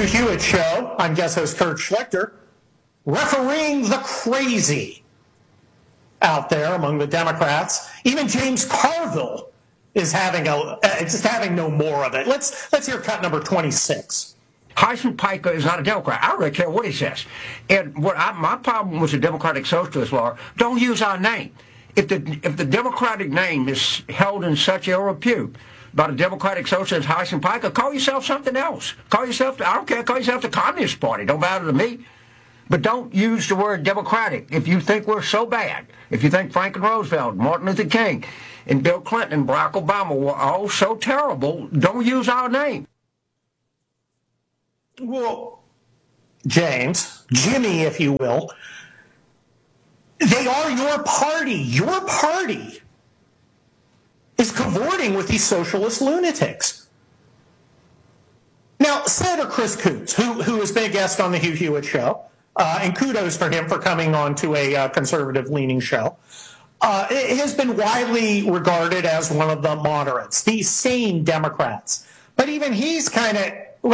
Hugh Hewitt Show. I'm guest host Kurt Schlichter. Refereeing the crazy out there among the Democrats. Even James Carville is having just having no more of it. Let's hear cut number 26. Heisenberg Piker is not a Democrat. I don't really care what he says. And my problem with the Democratic Socialist law, don't use our name. If the Democratic name is held in such ill repute by the Democratic Socialist Heisenberg Piker, call yourself something else. Call yourself, I don't care, call yourself the Communist Party. Don't matter to me. But don't use the word Democratic. If you think we're so bad, if you think Franklin Roosevelt, Martin Luther King, and Bill Clinton and Barack Obama were all so terrible, don't use our name. Well, James, Jimmy, if you will, they are your party. Your party is cavorting with these socialist lunatics. Now, Senator Chris Coons, who has been a guest on the Hugh Hewitt Show, and kudos for him for coming on to a conservative-leaning show, has been widely regarded as one of the moderates, these sane Democrats. But even he's kind of